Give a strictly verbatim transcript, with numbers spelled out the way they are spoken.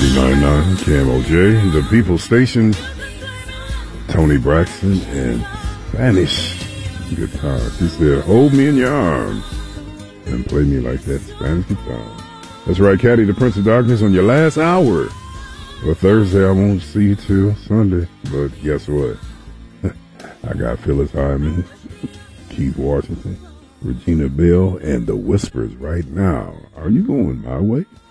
ninety-nine point nine K M O J, the People Station, Tony Braxton, and Spanish guitar. She said, hold me in your arms and play me like that Spanish guitar. That's right, Caddy, the Prince of Darkness, on your last hour. Well, Thursday I won't see you till Sunday, but guess what? I got Phyllis Hyman, Keith Washington, Regina Bell, and The Whispers right now. Are you going my way?